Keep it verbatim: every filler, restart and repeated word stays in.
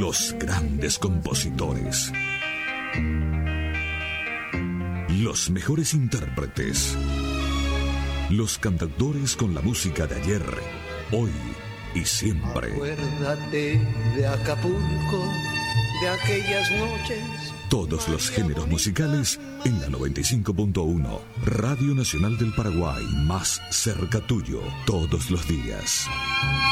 Los grandes compositores. Los mejores intérpretes. Los cantadores con la música de ayer, hoy y siempre. Acuérdate de Acapulco, de aquellas noches. Todos los géneros musicales en la noventa y cinco punto uno. Radio Nacional del Paraguay, más cerca tuyo, todos los días.